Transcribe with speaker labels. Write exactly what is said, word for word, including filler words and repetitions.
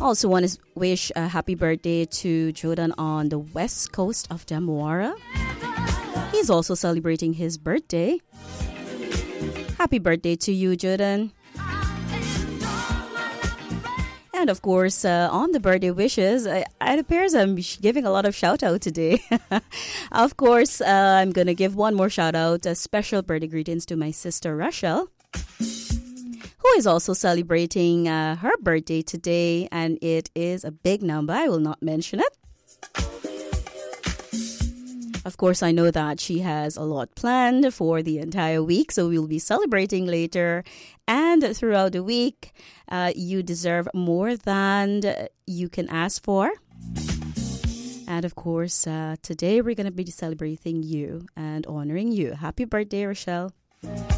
Speaker 1: Also want to wish a happy birthday to Jordan on the west coast of Damwara. He's also celebrating his birthday. Happy birthday to you, Jordan. And of course, uh, on the birthday wishes, uh, it appears I'm giving a lot of shout out today. Of course, uh, I'm going to give one more shout out, a special birthday greetings to my sister Rachel, who is also celebrating uh, her birthday today, and it is a big number. I will not mention it. Of course, I know that she has a lot planned for the entire week, so we'll be celebrating later. And throughout the week, uh, you deserve more than you can ask for. And of course, uh, today we're going to be celebrating you and honoring you. Happy birthday, Rochelle.